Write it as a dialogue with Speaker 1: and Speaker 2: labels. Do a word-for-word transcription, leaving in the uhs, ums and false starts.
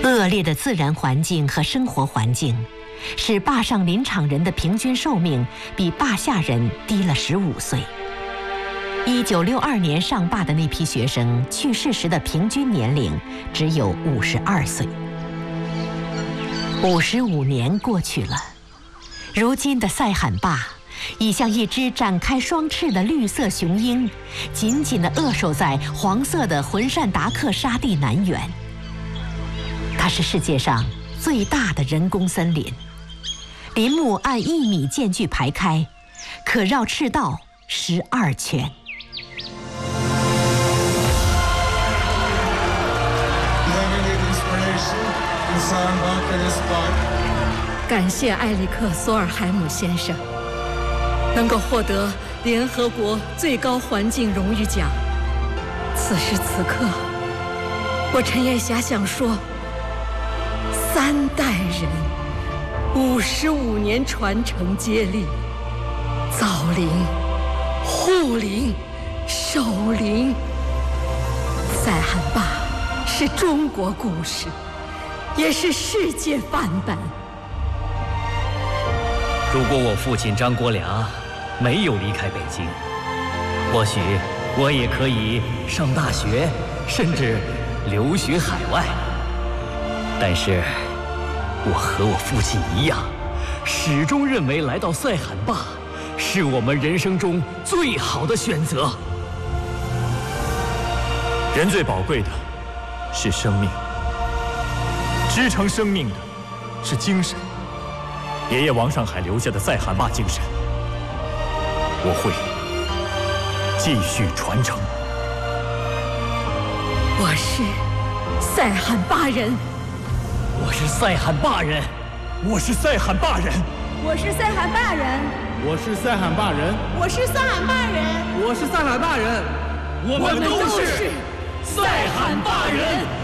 Speaker 1: 恶劣的自然环境和生活环境，使坝上林场人的平均寿命比坝下人低了十五岁。一九六二年上坝的那批学生去世时的平均年龄只有五十二岁。五十五年过去了，如今的塞罕坝已像一只展开双翅的绿色雄鹰，紧紧地扼守在黄色的浑善达克沙地南缘。它是世界上最大的人工森林，林木按一米间距排开，可绕赤道十二圈。
Speaker 2: 感谢埃里克·索尔海姆先生能够获得联合国最高环境荣誉奖。此时此刻，我陈艳霞想说，三代人五十五年传承接力，造林、护林、守林。塞罕坝是中国故事，也是世界范本。
Speaker 3: 如果我父亲张国良没有离开北京，或许我也可以上大学，甚至留学海外。但是我和我父亲一样，始终认为来到塞罕坝是我们人生中最好的选择。
Speaker 4: 人最宝贵的是生命，支撑生命的是精神。爷爷王上海留下的塞罕坝精神，我会继续传承。
Speaker 2: 我是塞罕坝人，
Speaker 3: 我是塞罕坝人，
Speaker 4: 我是塞罕坝人，
Speaker 5: 我是塞罕坝人，
Speaker 6: 我是塞罕坝人，
Speaker 5: 我是塞罕坝人，
Speaker 6: 我是塞罕坝人，
Speaker 3: 我们都是塞罕坝人。